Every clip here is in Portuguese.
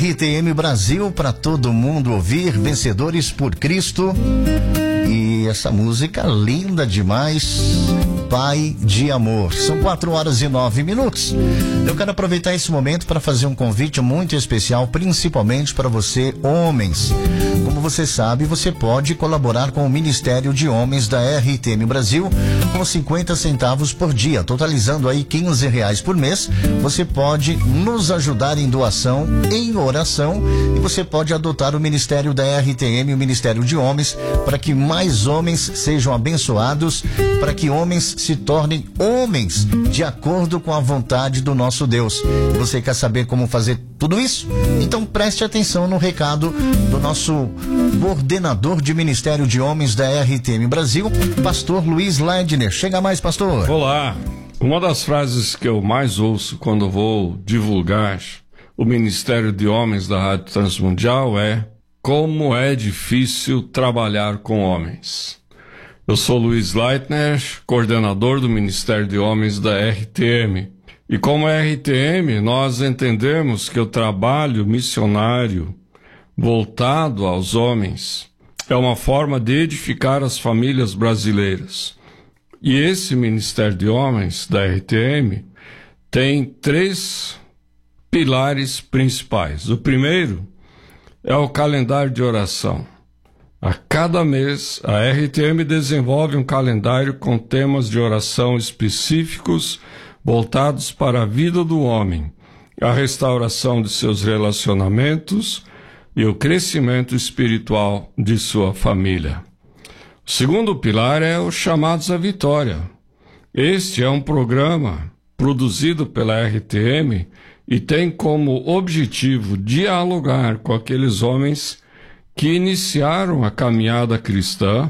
RTM Brasil, para todo mundo ouvir, Vencedores por Cristo. E essa música linda demais, Pai de Amor. São 4h09. Eu quero aproveitar esse momento para fazer um convite muito especial, principalmente para você, homens. Como você sabe, você pode colaborar com o Ministério de Homens da RTM Brasil com 50 centavos por dia, totalizando aí R$15 por mês. Você pode nos ajudar em doação, em oração, e você pode adotar o Ministério da RTM, o Ministério de Homens, para que mais homens sejam abençoados, para que homens se tornem homens de acordo com a vontade do nosso Deus. Você quer saber como fazer tudo isso? Então preste atenção no recado do nosso coordenador de Ministério de Homens da RTM Brasil, pastor Luiz Ledner. Chega mais, pastor. Olá. Uma das frases que eu mais ouço quando vou divulgar o Ministério de Homens da Rádio Transmundial é: como é difícil trabalhar com homens. Eu sou Luiz Leitner, coordenador do Ministério de Homens da RTM. E como RTM, nós entendemos que o trabalho missionário voltado aos homens é uma forma de edificar as famílias brasileiras. E esse Ministério de Homens da RTM tem 3 pilares principais. O primeiro é o calendário de oração. A cada mês, a RTM desenvolve um calendário com temas de oração específicos voltados para a vida do homem, a restauração de seus relacionamentos e o crescimento espiritual de sua família. O segundo pilar é os Chamados à Vitória. Este é um programa produzido pela RTM e tem como objetivo dialogar com aqueles homens que iniciaram a caminhada cristã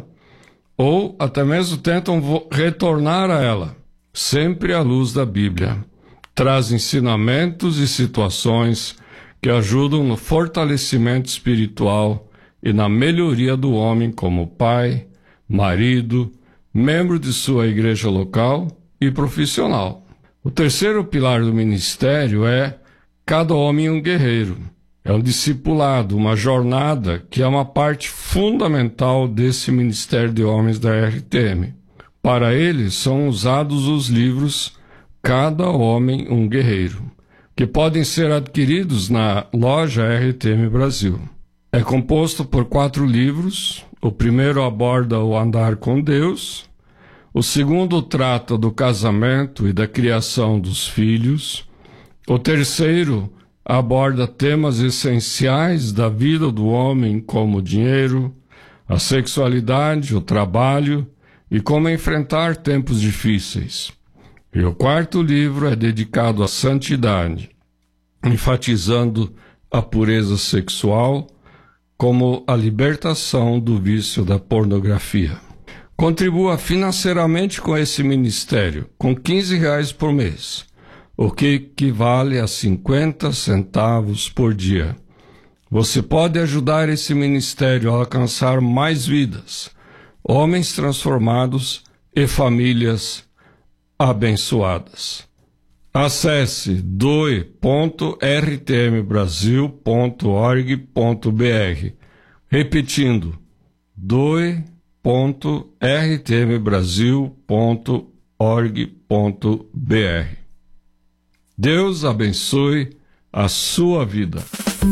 ou até mesmo tentam retornar a ela, sempre à luz da Bíblia. Traz ensinamentos e situações que ajudam no fortalecimento espiritual e na melhoria do homem como pai, marido, membro de sua igreja local e profissional. O terceiro pilar do ministério é Cada Homem um Guerreiro. É um discipulado, uma jornada que é uma parte fundamental desse Ministério de Homens da RTM. Para ele são usados os livros Cada Homem um Guerreiro, que podem ser adquiridos na loja RTM Brasil. É composto por 4 livros. O primeiro aborda o andar com Deus. O segundo trata do casamento e da criação dos filhos. O terceiro aborda temas essenciais da vida do homem, como o dinheiro, a sexualidade, o trabalho e como enfrentar tempos difíceis. E o quarto livro é dedicado à santidade, enfatizando a pureza sexual como a libertação do vício da pornografia. Contribua financeiramente com esse ministério, com R$15 por mês, o que equivale a 50 centavos por dia. Você pode ajudar esse ministério a alcançar mais vidas, homens transformados e famílias abençoadas. Acesse doe.rtmbrasil.org.br. Repetindo, doe.rtmbrasil.org.br. Deus abençoe a sua vida.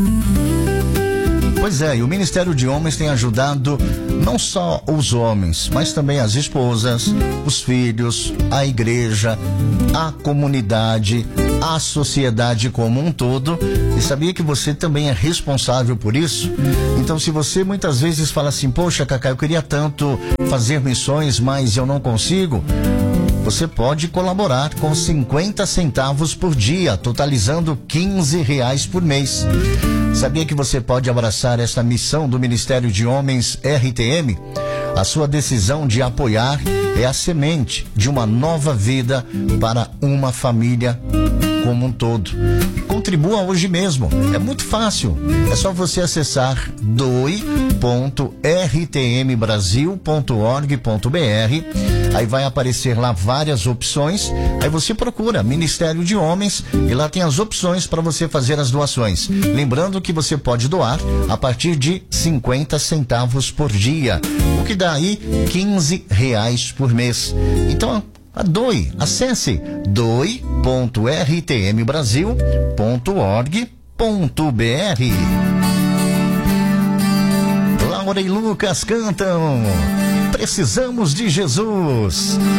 Pois é, e o Ministério de Homens tem ajudado não só os homens, mas também as esposas, os filhos, a igreja, a comunidade, a sociedade como um todo. E sabia que você também é responsável por isso? Então, se você muitas vezes fala assim: poxa, Cacá, eu queria tanto fazer missões, mas eu não consigo, você pode colaborar com 50 centavos por dia, totalizando R$15 por mês. Sabia que você pode abraçar esta missão do Ministério de Homens RTM? A sua decisão de apoiar é a semente de uma nova vida para uma família como um todo. Contribua hoje mesmo. É muito fácil. É só você acessar doe.rtmbrasil.org.br. Aí vai aparecer lá várias opções. Aí você procura Ministério de Homens e lá tem as opções para você fazer as doações. Lembrando que você pode doar a partir de 50 centavos por dia, o que dá aí R$15 por mês. Então, doe, acesse doe.rtmbrasil.org.br. Laura e Lucas cantam Precisamos de Jesus.